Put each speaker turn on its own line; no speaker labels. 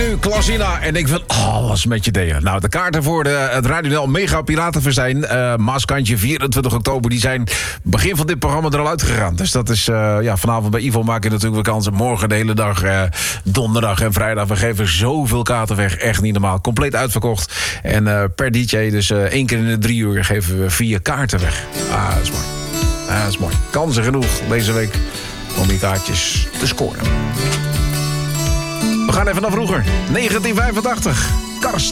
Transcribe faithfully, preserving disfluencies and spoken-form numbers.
nu Klasina. En ik van, oh, wat is met je delen? Nou, de kaarten voor de, het Radio N L Mega Piratenverzijn, uh, Maaskantje, vierentwintig oktober, die zijn begin van dit programma er al uitgegaan. Dus dat is, uh, ja, vanavond bij Ivo maak je natuurlijk weer kansen. Morgen de hele dag, uh, donderdag en vrijdag. We geven zoveel kaarten weg, echt niet normaal. Compleet uitverkocht. En uh, per D J, dus uh, één keer in de drie uur geven we vier kaarten weg. Ah, dat is mooi. Ah, dat is mooi. Kansen genoeg deze week om die kaartjes te scoren. We gaan even naar vroeger. negentien vijfentachtig. Karst.